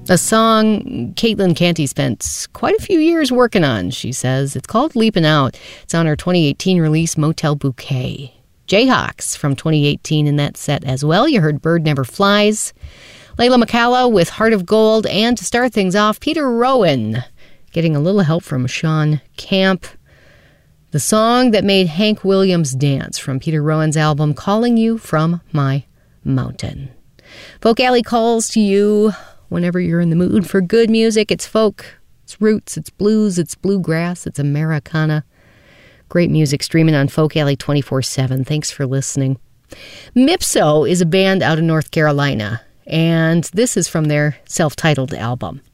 A song Caitlin Canty spent quite a few years working on, she says. It's called Leapin' Out. It's on her 2018 release, Motel Bouquet. Jayhawks from 2018 in that set as well. You heard Bird Never Flies. Layla McCalla with Heart of Gold. And to start things off, Peter Rowan, getting a little help from Sean Camp. The song that made Hank Williams dance from Peter Rowan's album, Calling You From My Mountain. Folk Alley calls to you whenever you're in the mood for good music. It's folk, it's roots, it's blues, it's bluegrass, it's Americana. Great music streaming on Folk Alley 24/7. Thanks for listening. Mipso is a band out of North Carolina, and this is from their self-titled album.